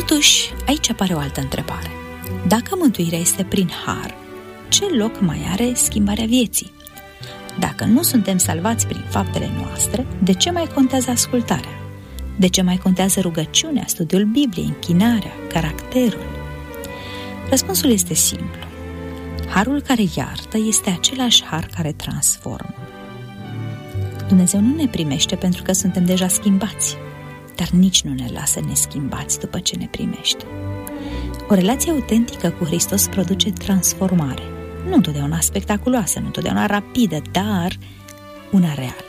Totuși, aici apare o altă întrebare. Dacă mântuirea este prin har, ce loc mai are schimbarea vieții? Dacă nu suntem salvați prin faptele noastre, de ce mai contează ascultarea? De ce mai contează rugăciunea, studiul Bibliei, închinarea, caracterul? Răspunsul este simplu. Harul care iartă este același har care transformă. Dumnezeu nu ne primește pentru că suntem deja schimbați, dar nici nu ne lasă neschimbați după ce ne primește. O relație autentică cu Hristos produce transformare, nu întotdeauna spectaculoasă, nu întotdeauna rapidă, dar una reală.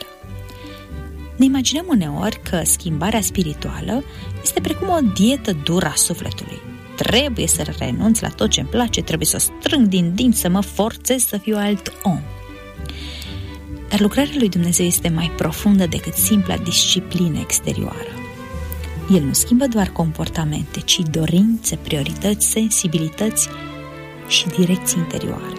Ne imaginăm uneori că schimbarea spirituală este precum o dietă dură a sufletului. Trebuie să renunț la tot ce-mi place, trebuie să strâng din dinți, să mă forțez să fiu alt om. Dar lucrarea lui Dumnezeu este mai profundă decât simpla disciplină exterioară. El nu schimbă doar comportamente, ci dorințe, priorități, sensibilități și direcții interioare.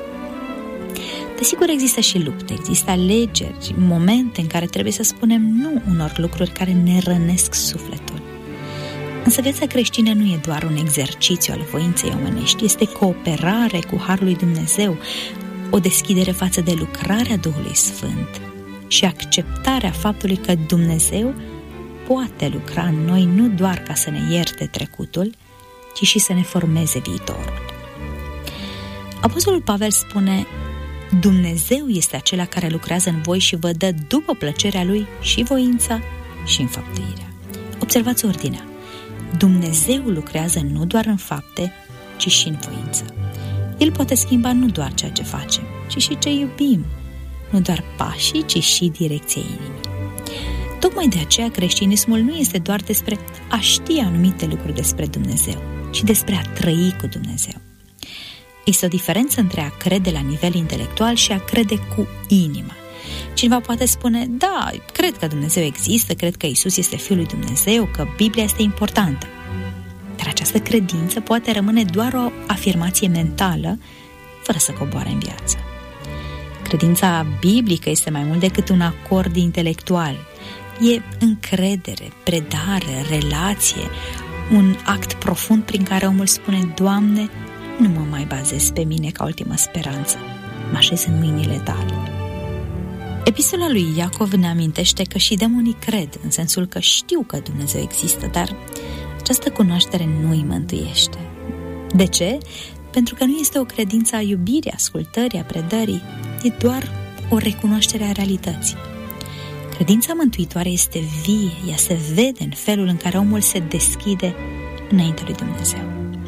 Desigur, există și lupte, există alegeri, momente în care trebuie să spunem nu unor lucruri care ne rănesc sufletul. Însă viața creștină nu e doar un exercițiu al voinței omenești, este cooperare cu Harul lui Dumnezeu, o deschidere față de lucrarea Duhului Sfânt și acceptarea faptului că Dumnezeu poate lucra în noi nu doar ca să ne ierte trecutul, ci și să ne formeze viitorul. Apostolul Pavel spune: Dumnezeu este acela care lucrează în voi și vă dă după plăcerea Lui și voința și înfăptuirea. Observați ordinea. Dumnezeu lucrează nu doar în fapte, ci și în voință. El poate schimba nu doar ceea ce facem, ci și ce iubim, nu doar pașii, ci și direcția inimii. Tocmai de aceea creștinismul nu este doar despre a ști anumite lucruri despre Dumnezeu, ci despre a trăi cu Dumnezeu. Există o diferență între a crede la nivel intelectual și a crede cu inima. Cineva poate spune: da, cred că Dumnezeu există, cred că Iisus este Fiul lui Dumnezeu, că Biblia este importantă. Dar această credință poate rămâne doar o afirmație mentală, fără să coboare în viață. Credința biblică este mai mult decât un acord intelectual. E încredere, predare, relație, un act profund prin care omul spune: Doamne, nu mă mai bazez pe mine ca ultimă speranță, mă așez în mâinile Tale. Epistola lui Iacov ne amintește că și demonii cred, în sensul că știu că Dumnezeu există, dar această cunoaștere nu îi mântuiește. De ce? Pentru că nu este o credință a iubirii, ascultării, a predării, e doar o recunoaștere a realității. Credința mântuitoare este vie, ea se vede în felul în care omul se deschide înaintea lui Dumnezeu.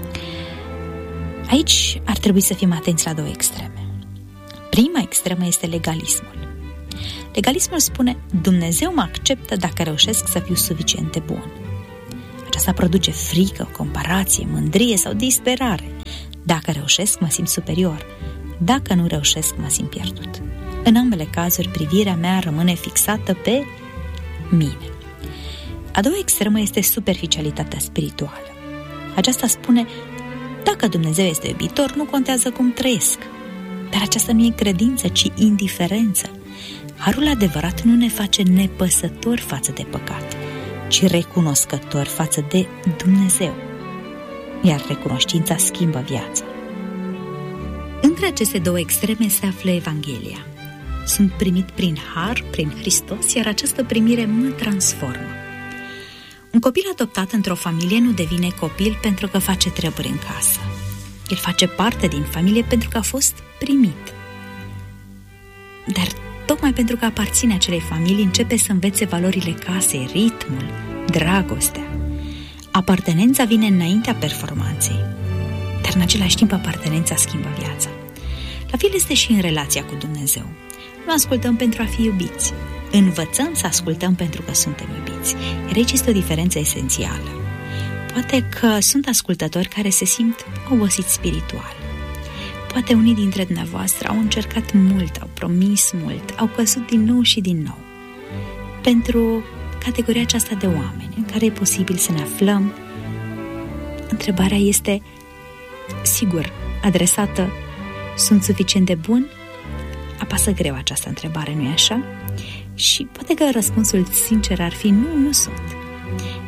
Aici ar trebui să fim atenți la două extreme. Prima extremă este legalismul. Legalismul spune: Dumnezeu mă acceptă dacă reușesc să fiu suficient de bun. Aceasta produce frică, comparație, mândrie sau disperare. Dacă reușesc, mă simt superior. Dacă nu reușesc, mă simt pierdut. În ambele cazuri, privirea mea rămâne fixată pe mine. A doua extremă este superficialitatea spirituală. Aceasta spune: dacă Dumnezeu este iubitor, nu contează cum trăiesc. Dar aceasta nu e credință, ci indiferență. Harul adevărat nu ne face nepăsători față de păcat, ci recunoscători față de Dumnezeu. Iar recunoștința schimbă viața. Între aceste două extreme se află Evanghelia. Sunt primit prin har, prin Hristos, iar această primire mă transformă. Un copil adoptat într-o familie nu devine copil pentru că face treburi în casă. El face parte din familie pentru că a fost primit. Dar tocmai pentru că aparține acelei familii, începe să învețe valorile casei, ritmul, dragostea. Apartenența vine înaintea performanței, dar în același timp apartenența schimbă viața. La fel este și în relația cu Dumnezeu. Nu ascultăm pentru a fi iubiți. Învățăm să ascultăm pentru că suntem iubiți. Iar aici este o diferență esențială. Poate că sunt ascultători care se simt obosiți spiritual. Poate unii dintre dumneavoastră au încercat mult, au promis mult, au căzut din nou și din nou. Pentru categoria aceasta de oameni în care e posibil să ne aflăm, întrebarea este, sigur, adresată: sunt suficient de bun? Apasă greu această întrebare, nu-i așa? Și poate că răspunsul sincer ar fi: nu sunt.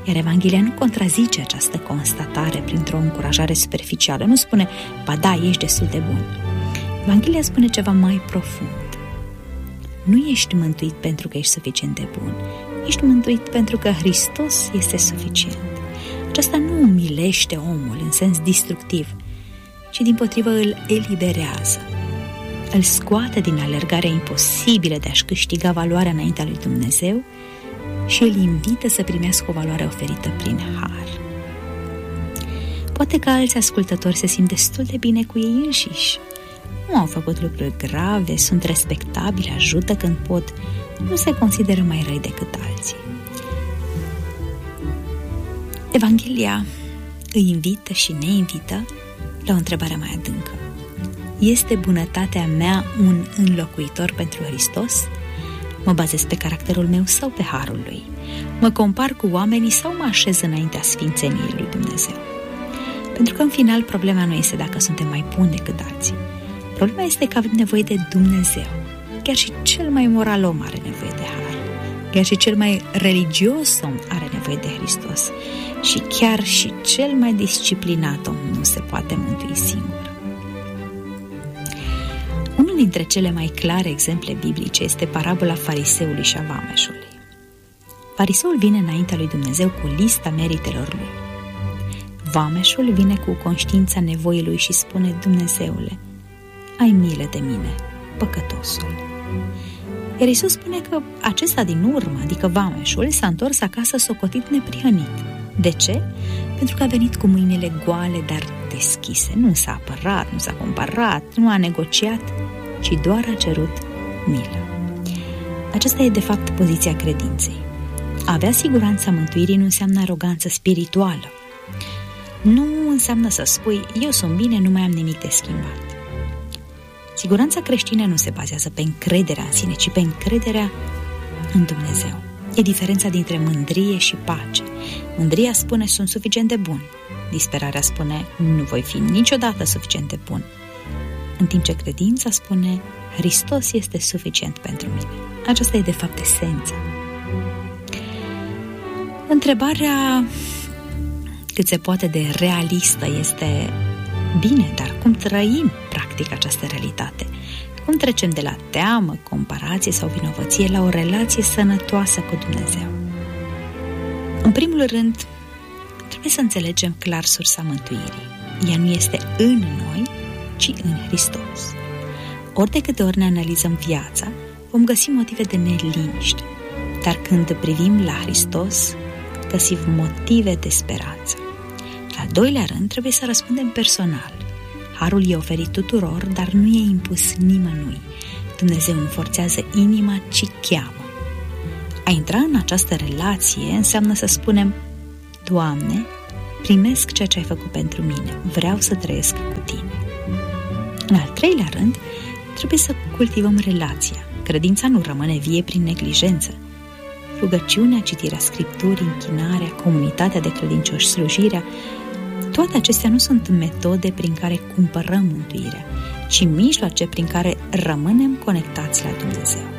Iar Evanghelia nu contrazice această constatare printr-o încurajare superficială. Nu spune, ba da, ești destul de bun. Evanghelia spune ceva mai profund. Nu ești mântuit pentru că ești suficient de bun. Ești mântuit pentru că Hristos este suficient. Aceasta nu umilește omul în sens destructiv, ci dimpotrivă îl eliberează. Îl scoate din alergarea imposibilă de a-și câștiga valoarea înaintea lui Dumnezeu și îl invită să primească o valoare oferită prin har. Poate că alți ascultători se simt destul de bine cu ei înșiși. Nu au făcut lucruri grave, sunt respectabili, ajută când pot, nu se consideră mai răi decât alții. Evanghelia îi invită și ne invită la o întrebare mai adâncă. Este bunătatea mea un înlocuitor pentru Hristos? Mă bazez pe caracterul meu sau pe harul lui? Mă compar cu oamenii sau mă așez înaintea sfințeniei lui Dumnezeu? Pentru că în final problema nu este dacă suntem mai buni decât alții. Problema este că avem nevoie de Dumnezeu. Chiar și cel mai moral om are nevoie de har. Chiar și cel mai religios om are nevoie de Hristos. Și chiar și cel mai disciplinat om nu se poate mântui singur. Unul dintre cele mai clare exemple biblice este parabola fariseului și a vameșului. Fariseul vine înaintea lui Dumnezeu cu lista meritelor lui. Vameșul vine cu conștiința nevoii lui și spune: Dumnezeule, ai milă de mine, păcătosul. Iar Iisus spune că acesta din urmă, adică vameșul, s-a întors acasă socotit neprihănit. De ce? Pentru că a venit cu mâinile goale, dar deschise. Nu s-a apărat, nu s-a comparat, nu a negociat, ci doar a cerut milă. Aceasta e de fapt poziția credinței. A avea siguranța mântuirii nu înseamnă aroganță spirituală. Nu înseamnă să spui, eu sunt bine, nu mai am nimic de schimbat. Siguranța creștină nu se bazează pe încrederea în sine, ci pe încrederea în Dumnezeu. E diferența dintre mândrie și pace. Mândria spune, sunt suficient de bun. Disperarea spune, nu voi fi niciodată suficient de bun. În timp ce credința spune, Hristos este suficient pentru mine. Aceasta e de fapt esența. Întrebarea cât se poate de realistă este: bine, dar cum trăim practic această realitate? Cum trecem de la teamă, comparație sau vinovăție la o relație sănătoasă cu Dumnezeu? În primul rând, trebuie să înțelegem clar sursa mântuirii. Ea nu este în noi, ci în Hristos. Ori de câte ori ne analizăm viața, vom găsi motive de neliniște. Dar când privim la Hristos, găsim motive de speranță. Al doilea rând, trebuie să răspundem personal. Harul e oferit tuturor, dar nu e impus nimănui. Dumnezeu nu forțează inima, ci cheamă. A intra în această relație înseamnă să spunem: Doamne, primesc ceea ce ai făcut pentru mine, vreau să trăiesc cu Tine. În al treilea rând, trebuie să cultivăm relația. Credința nu rămâne vie prin neglijență. Rugăciunea, citirea Scripturii, închinarea, comunitatea de credincioși, slujirea, toate acestea nu sunt metode prin care cumpărăm mântuirea, ci mijloace prin care rămânem conectați la Dumnezeu.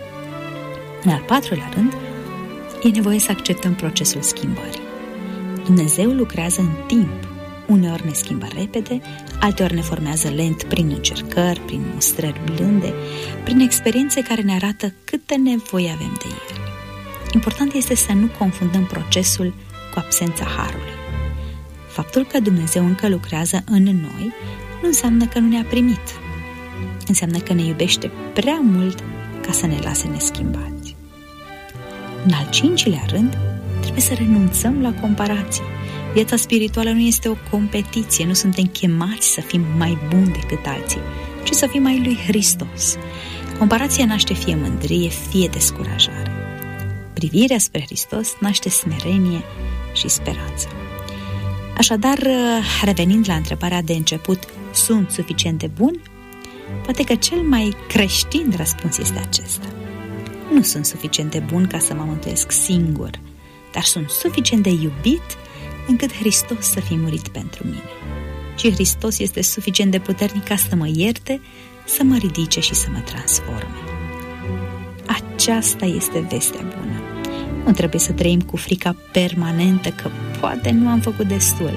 În al patrulea rând, e nevoie să acceptăm procesul schimbării. Dumnezeu lucrează în timp. Uneori ne schimbă repede, alteori ne formează lent prin încercări, prin mustrări blânde, prin experiențe care ne arată câtă nevoie avem de El. Important este să nu confundăm procesul cu absența harului. Faptul că Dumnezeu încă lucrează în noi nu înseamnă că nu ne-a primit. Înseamnă că ne iubește prea mult ca să ne lase neschimbați. În al cincilea rând, trebuie să renunțăm la comparații. Viața spirituală nu este o competiție, nu suntem chemați să fim mai buni decât alții, ci să fim mai lui Hristos. Comparația naște fie mândrie, fie descurajare. Privirea spre Hristos naște smerenie și speranță. Așadar, revenind la întrebarea de început, sunt suficient de bun? Poate că cel mai creștin răspuns este acesta. Nu sunt suficient de bun ca să mă mântuiesc singur, dar sunt suficient de iubit încât Hristos să fie murit pentru mine. Și Hristos este suficient de puternic ca să mă ierte, să mă ridice și să mă transforme. Aceasta este vestea bună. Nu trebuie să trăim cu frica permanentă că poate nu am făcut destul.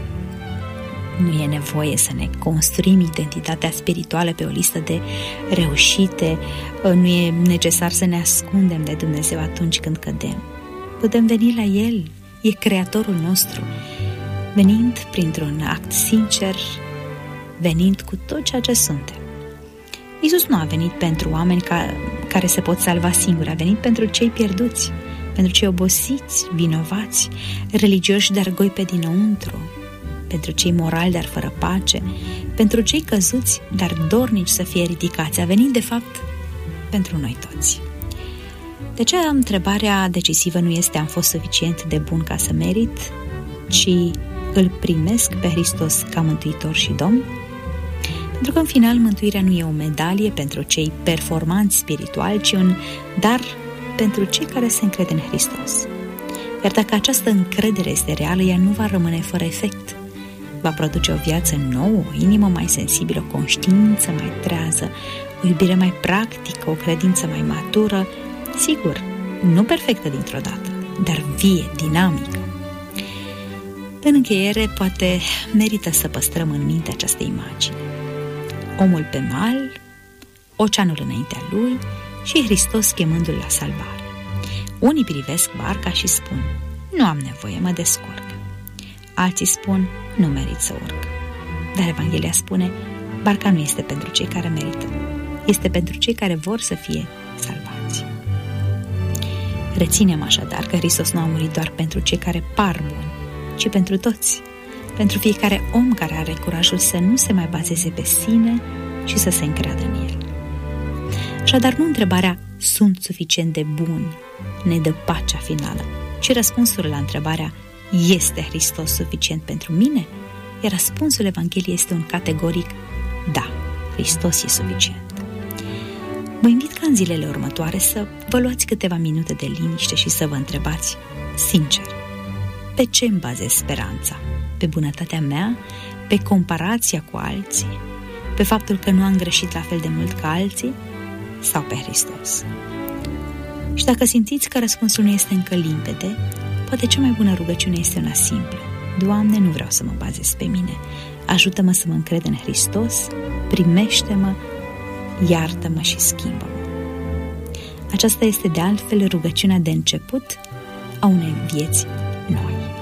Nu e nevoie să ne construim identitatea spirituală pe o listă de reușite, nu e necesar să ne ascundem de Dumnezeu atunci când cădem. Putem veni la El, e Creatorul nostru, venind printr-un act sincer, venind cu tot ceea ce suntem. Iisus nu a venit pentru oameni care se pot salva singuri, a venit pentru cei pierduți, pentru cei obosiți, vinovați, religioși, dar goi pe dinăuntru, pentru cei morali, dar fără pace, pentru cei căzuți, dar dornici să fie ridicați. A venit, de fapt, pentru noi toți. De aceea, întrebarea decisivă nu este am fost suficient de bun ca să merit, ci îl primesc pe Hristos ca mântuitor și Domn? Pentru că, în final, mântuirea nu e o medalie pentru cei performanți spirituali, ci un dar pentru cei care se încred în Hristos. Iar dacă această încredere este reală, ea nu va rămâne fără efect. Va produce o viață nouă, o inimă mai sensibilă, o conștiință mai trează, o iubire mai practică, o credință mai matură, sigur, nu perfectă dintr-o dată, dar vie, dinamică. În încheiere, poate merită să păstrăm în minte această imagine. Omul pe mal, oceanul înaintea lui și Hristos chemându-l la salvare. Unii privesc barca și spun, nu am nevoie, mă descurc. Alții spun, nu merit să urc. Dar Evanghelia spune, barca nu este pentru cei care merită, este pentru cei care vor să fie salvați. Reținem așadar că Hristos nu a murit doar pentru cei care par buni, ci pentru toți, pentru fiecare om care are curajul să nu se mai bazeze pe sine și să se încreadă în El. Așadar, nu întrebarea sunt suficient de bun ne dă pacea finală, ci răspunsul la întrebarea este Hristos suficient pentru mine? Iar răspunsul Evangheliei este un categoric da, Hristos e suficient. Vă invit ca în zilele următoare să vă luați câteva minute de liniște și să vă întrebați sincer, pe ce îmi bazez speranța? Pe bunătatea mea? Pe comparația cu alții? Pe faptul că nu am greșit la fel de mult ca alții? Sau pe Hristos? Și dacă simțiți că răspunsul nu este încă limpede, poate cea mai bună rugăciune este una simplă. Doamne, nu vreau să mă bazez pe mine. Ajută-mă să mă încred în Hristos, primește-mă, iartă-mă și schimbă-mă. Aceasta este de altfel rugăciunea de început a unei vieți noi.